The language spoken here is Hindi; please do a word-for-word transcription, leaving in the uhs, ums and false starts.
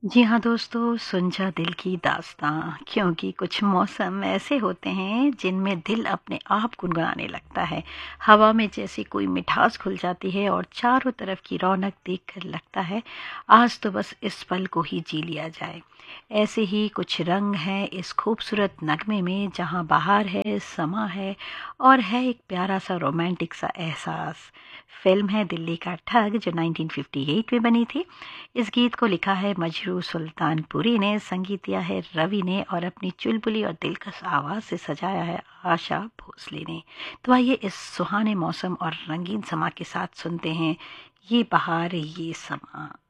जी हाँ दोस्तों, सुन जा दिल की दास्तां क्योंकि कुछ मौसम ऐसे होते हैं जिनमें दिल अपने आप गुनगुनाने लगता है। हवा में जैसी कोई मिठास घुल जाती है और चारों तरफ की रौनक देखकर लगता है आज तो बस इस पल को ही जी लिया जाए। ऐसे ही कुछ रंग हैं इस खूबसूरत नगमे में, जहाँ बाहर है, समा है और है एक प्यारा सा रोमांटिक सा एहसास। फिल्म है दिल्ली का ठग, जो नाइनटीन फिफ्टी एट में बनी थी। इस गीत को लिखा है मजरू सुल्तानपुरी ने, संगीत दिया है रवि ने और अपनी चुलबुली और दिलकश आवाज़ से सजाया है आशा भोसले ने। तो आइए इस सुहाने मौसम और रंगीन समा के साथ सुनते हैं ये बहार ये समा।